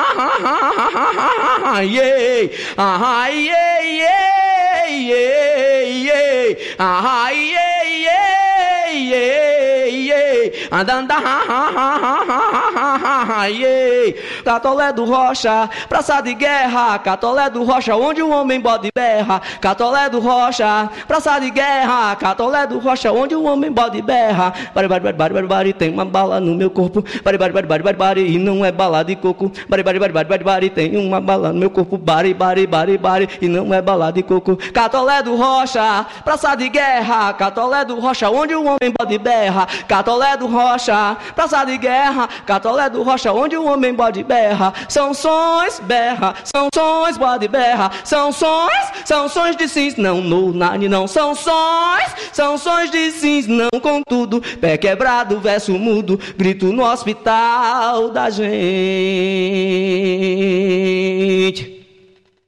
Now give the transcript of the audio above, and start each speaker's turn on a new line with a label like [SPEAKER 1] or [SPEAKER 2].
[SPEAKER 1] yeah, yeah, yeah, yeah, yeah, yeah, andanda, yeah. Catolé do Rocha, praça de guerra, Catolé do Rocha, onde o homem bode berra. Catolé do Rocha, praça de guerra, Catolé do Rocha, onde o homem bode berra. Bari, bari, bari, bari, bari, bari, tem uma bala no meu corpo. Bari, bari, bari, bari, bari, bari, e não é bala de coco. Bari, bari, bari, bari, bari, bari, tem uma bala no meu corpo. Bari, bari, bari, bari, e não é bala de coco. Catolé do Rocha, praça de guerra, Catolé do Rocha, onde o homem bode berra. Catolé do Rocha, praça de guerra, Catolé do Rocha, onde o homem bode berra. São sons, berra, são sons, bode berra. São sons de sims, não no nani, não. São sons de sims, não contudo. Pé quebrado, verso mudo, grito no hospital da gente.